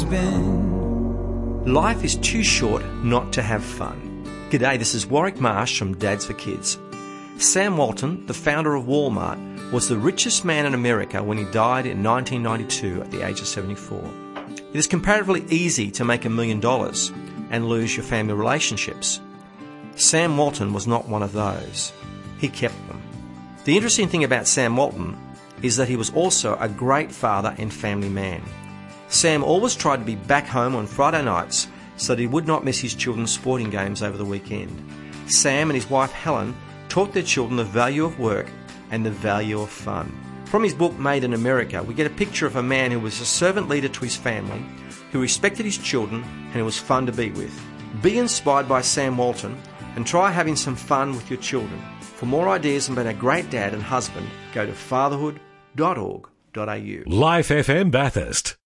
been. Life is too short not to have fun. G'day, this is Warwick Marsh from Dads for Kids. Sam Walton, the founder of Walmart, was the richest man in America when he died in 1992 at the age of 74. It is comparatively easy to make $1 million and lose your family relationships. Sam Walton was not one of those. He kept them. The interesting thing about Sam Walton is that he was also a great father and family man. Sam always tried to be back home on Friday nights so that he would not miss his children's sporting games over the weekend. Sam and his wife Helen taught their children the value of work and the value of fun. From his book Made in America, we get a picture of a man who was a servant leader to his family, who respected his children, and who was fun to be with. Be inspired by Sam Walton and try having some fun with your children. For more ideas on being a great dad and husband, go to fatherhood.org.au. Life FM Bathurst.